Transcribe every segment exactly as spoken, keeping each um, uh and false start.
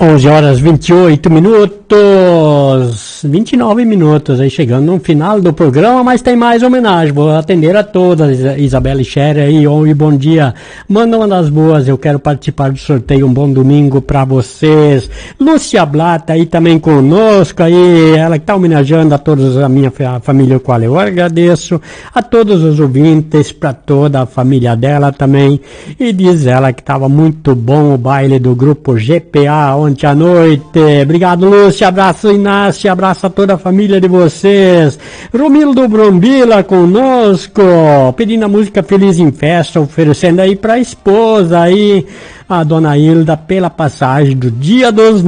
onze horas e vinte e oito minutos, vinte e nove minutos, aí chegando no final do programa, mas tem mais homenagem, vou atender a todas, Isabela Scherer aí, oi, bom dia, manda uma das boas, eu quero participar do sorteio, um bom domingo pra vocês, Lúcia Blata aí também conosco, aí, ela que tá homenageando a todos, a minha a família, o qual eu agradeço, a todos os ouvintes, pra toda a família dela também, e diz ela que tava muito bom o baile do grupo G P A ontem à noite. Obrigado, Lúcia. Abraço, Inácio. Abraço a toda a família de vocês. Romildo Brombila conosco, pedindo a música Feliz em Festa, oferecendo aí pra esposa aí, a dona Hilda, pela passagem do Dia dos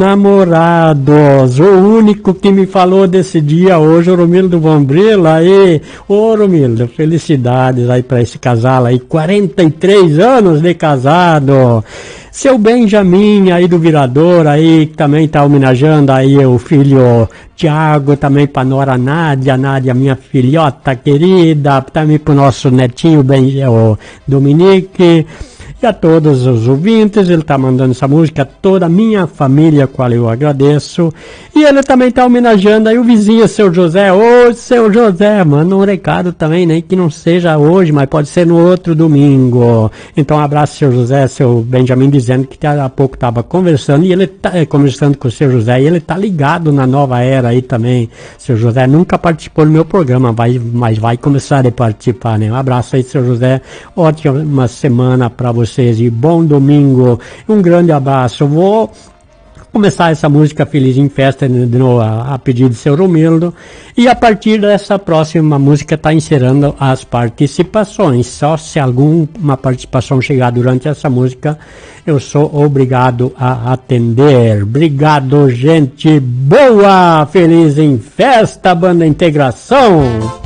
Namorados. O único que me falou desse dia hoje, o Romildo Brombila aí. Ô, Romildo, felicidades aí pra esse casal aí, quarenta e três anos de casado. Seu Benjamin aí do Virador aí, que também tá homenageando aí o filho Tiago, também pra nora Nádia, Nádia, minha filhota querida, também pro nosso netinho ben, o Dominique, e a todos os ouvintes. Ele tá mandando essa música a toda a minha família, a qual eu agradeço. E ele também tá homenageando aí o vizinho, seu José. Ô, seu José, manda um recado também, nem que não seja hoje, mas pode ser no outro domingo. Então, um abraço, seu José, seu Benjamin, dizendo que há pouco tava conversando, e ele tá é, conversando com o seu José, e ele tá ligado na nova era aí também. Seu José nunca participou do meu programa, vai, mas vai começar a participar, né? Um abraço aí, seu José. Ótima semana pra você. E bom domingo, um grande abraço. Vou começar essa música Feliz em Festa no, a, a pedido do seu Romildo, e a partir dessa próxima música está encerrando as participações. Só se alguma participação chegar durante essa música, eu sou obrigado a atender. Obrigado, gente boa. Feliz em Festa, Banda Integração.